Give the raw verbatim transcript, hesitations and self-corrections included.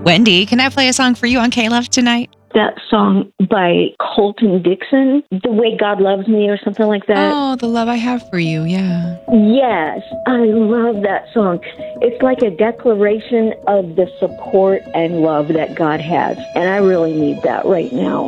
Wendy, can I play a song for you on K-Love tonight? That song by Colton Dixon, The Way God Loves Me or something like that. Oh, The Love I Have for You, yeah. Yes, I love that song. It's like a declaration of the support and love that God has, and I really need that right now.